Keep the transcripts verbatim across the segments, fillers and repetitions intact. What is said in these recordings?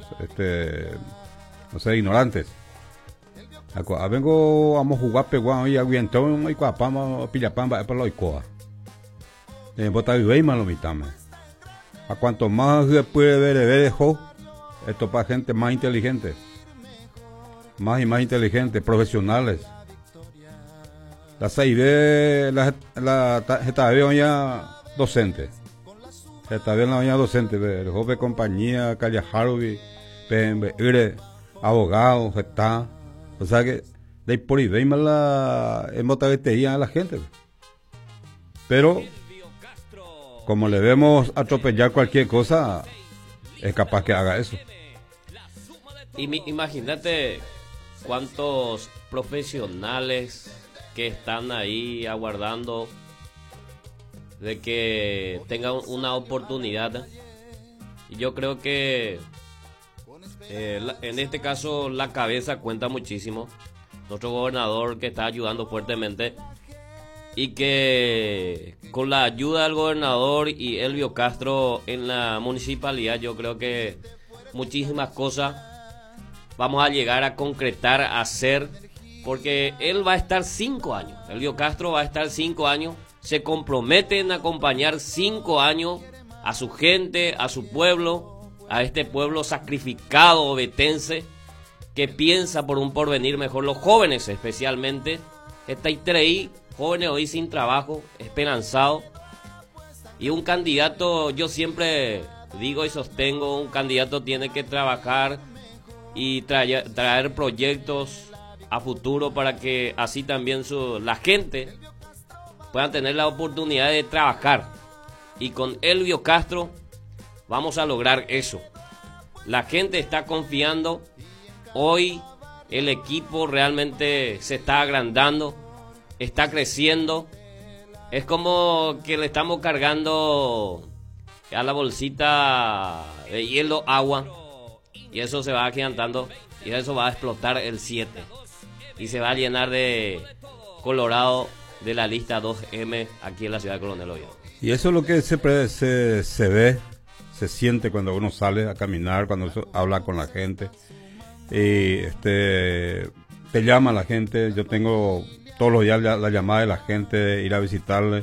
este, no sé, ignorantes. A vengo vamos a jugar peguán y aguantón y cuapama pillapamba para lo icoa. En bota vive malo mitame. A cuanto más se puede ver ver dejó esto para gente más inteligente. Más y más inteligentes, profesionales. La C I B, la la está bien ya docente. Está bien la docente, el joven compañía, Calle Harvey, Ire, abogado, está. O sea que de por ahí veis la emotavetería a la gente. Pero como le vemos atropellar cualquier cosa, es capaz que haga eso. Y imagínate cuántos profesionales que están ahí aguardando de que tengan una oportunidad. Y yo creo que eh, la, en este caso la cabeza cuenta muchísimo. Nuestro gobernador que está ayudando fuertemente y que con la ayuda del gobernador y Elvio Castro en la municipalidad, yo creo que muchísimas cosas vamos a llegar a concretar, a hacer, porque él va a estar cinco años, Elvio Castro va a estar cinco años, se compromete en acompañar cinco años a su gente, a su pueblo, a este pueblo sacrificado ovetense que piensa por un porvenir mejor, los jóvenes especialmente, está ahí, jóvenes hoy sin trabajo, esperanzados, y un candidato, yo siempre digo y sostengo, un candidato tiene que trabajar y traer, traer proyectos a futuro para que así también su, la gente pueda tener la oportunidad de trabajar. Y con Elvio Castro vamos a lograr eso. La gente está confiando. Hoy el equipo realmente se está agrandando, está creciendo. Es como que le estamos cargando a la bolsita de hielo agua. Y eso se va agigantando y eso va a explotar el siete. Y se va a llenar de Colorado de la lista dos eme aquí en la ciudad de Coronel Oviedo. Y eso es lo que siempre se, se ve, se siente cuando uno sale a caminar, cuando uno habla con la gente. Y este, te llama la gente. Yo tengo todos los días la, la llamada de la gente, ir a visitarle.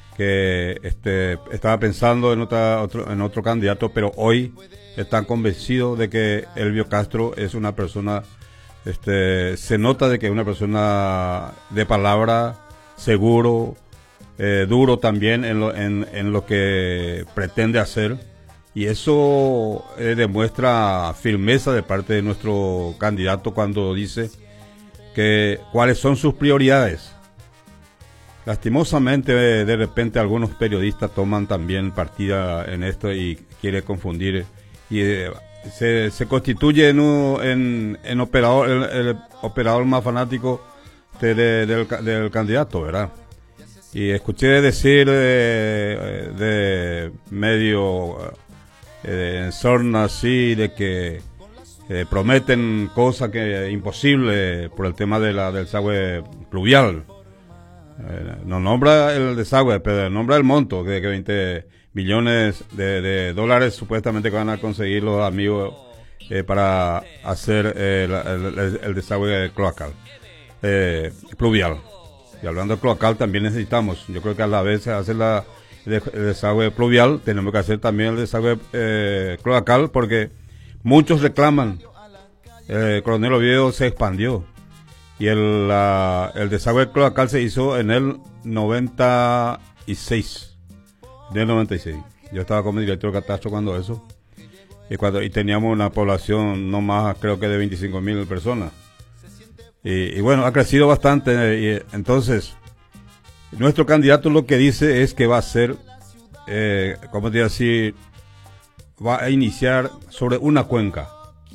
Que este, estaba pensando en, otra, otro, en otro candidato, pero hoy están convencidos de que Elvio Castro es una persona, este, se nota de que es una persona de palabra, seguro, eh, duro también en lo, en, en lo que pretende hacer, y eso eh, demuestra firmeza de parte de nuestro candidato cuando dice que cuáles son sus prioridades. Lastimosamente, de repente algunos periodistas toman también partida en esto y quiere confundir y eh, se, se constituye en, un, en, en operador, el, el operador más fanático de, de, del, del candidato, ¿verdad? Y escuché decir de, de medio eh, en sorna así de que eh, prometen cosas que imposibles por el tema de la del desagüe pluvial. Eh, no nombra el desagüe, pero nombra el monto, que, que veinte millones de, de dólares supuestamente que van a conseguir los amigos eh, para hacer eh, la, el, el desagüe cloacal, eh, pluvial. Y hablando de cloacal también necesitamos, yo creo que a la vez se hace la, el, el desagüe pluvial, tenemos que hacer también el desagüe eh, cloacal, porque muchos reclaman, eh, Coronel Oviedo se expandió. Y el, la, el desagüe cloacal se hizo en el noventa y seis. Del noventa y seis. Yo estaba como director de catastro cuando eso. Y, cuando, y teníamos una población no más, creo que de veinticinco mil personas. Y, y bueno, ha crecido bastante. Y entonces, nuestro candidato lo que dice es que va a ser, eh, como te decía, va a iniciar sobre una cuenca.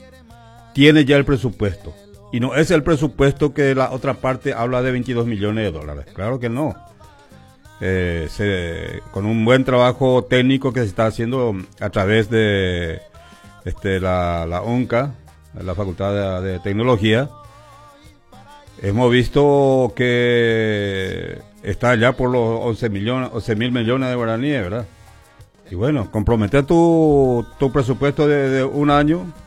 Tiene ya el presupuesto. Y no es el presupuesto que la otra parte habla de veintidós millones de dólares. Claro que no. Eh, se, con un buen trabajo técnico que se está haciendo a través de este, la, la ONCA, la Facultad de, de Tecnología, hemos visto que está ya por los once millones, once mil millones de guaraníes, ¿verdad? Y bueno, comprometer tu, tu presupuesto de, de un año